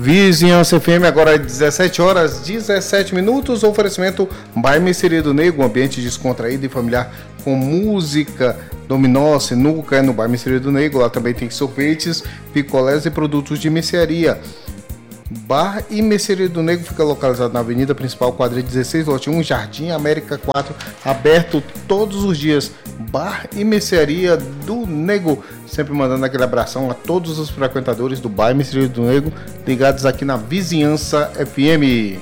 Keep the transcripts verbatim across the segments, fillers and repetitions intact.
Vizinhança F M, agora dezessete horas, dezessete minutos. Oferecimento by Mercearia do Nego, um ambiente descontraído e familiar com música, dominó, sinuca, no by Mercearia do Nego. Lá também tem sorvetes, picolés e produtos de mercearia. Bar e Mercearia do Nego fica localizado na Avenida Principal, quadra dezesseis, lote um, Jardim América quatro, aberto todos os dias. Bar e Mercearia do Nego, sempre mandando aquele abração a todos os frequentadores do Bar e Mercearia do Nego, ligados aqui na Vizinhança F M.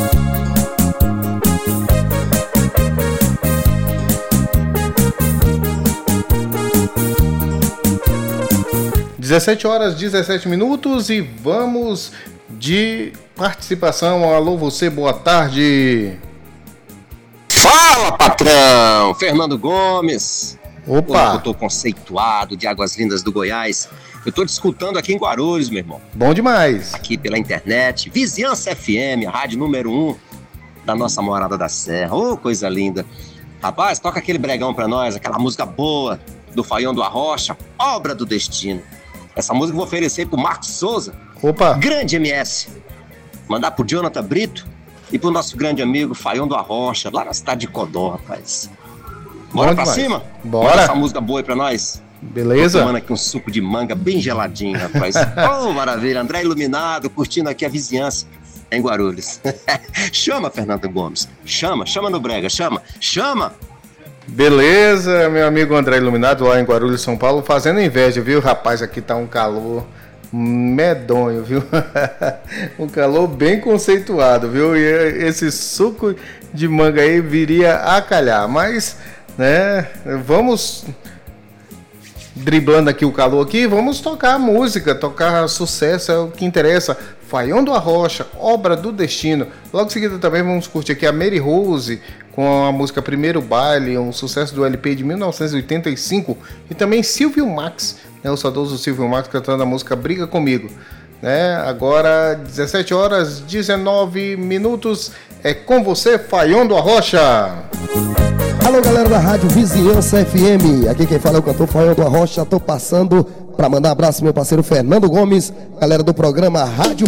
dezessete horas, dezessete minutos e vamos de participação. Alô, você, boa tarde. Fala, patrão! Fernando Gomes. Opa! Eu tô conceituado de Águas Lindas do Goiás. Eu tô te escutando aqui em Guarulhos, meu irmão. Bom demais. Aqui pela internet. Vizinhança F M, a rádio número um da nossa Morada da Serra. Ô, oh, coisa linda. Rapaz, toca aquele bregão pra nós, aquela música boa do Faião do Arrocha, Obra do Destino. Essa música eu vou oferecer pro Marcos Souza. Opa! Grande M S. Mandar pro Jonathan Brito e pro nosso grande amigo Faião do Arrocha, lá na cidade de Codó, rapaz. Bora pra cima? Bora! Manda essa música boa aí pra nós. Beleza? Tô tomando aqui um suco de manga bem geladinho, rapaz. Oh, maravilha. André Iluminado, curtindo aqui a vizinhança em Guarulhos. Chama, Fernando Gomes. Chama, chama no brega, chama, chama. Beleza, meu amigo André Iluminado, lá em Guarulhos, São Paulo, fazendo inveja, viu? Rapaz, aqui tá um calor medonho, viu? Um calor bem conceituado, viu? E esse suco de manga aí viria a calhar, mas, né, vamos driblando aqui o calor aqui, vamos tocar música, tocar sucesso, é o que interessa. Faião do Arrocha, Obra do Destino. Logo em seguida também vamos curtir aqui a Mary Rose com a música Primeiro Baile, um sucesso do L P de mil novecentos e oitenta e cinco. E também Silvio Max, né, o saudoso Silvio Max cantando a música Briga Comigo. Né? Agora, dezessete horas, dezenove minutos, é com você, Faião do Arrocha. Alô, galera da Rádio Vizinhança F M, aqui quem fala é o cantor Faião do Arrocha. Tô passando para mandar um abraço pro meu parceiro Fernando Gomes, galera do programa Rádio